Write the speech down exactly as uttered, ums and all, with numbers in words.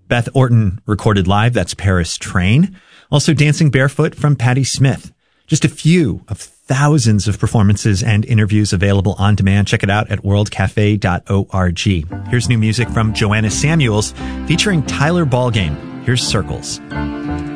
Beth Orton recorded live. That's Paris Train. Also Dancing Barefoot from Patti Smith. Just a few of thousands of performances and interviews available on demand. Check it out at world cafe dot org. Here's new music from Joanna Samuels featuring Tyler Ballgame. Here's Circles.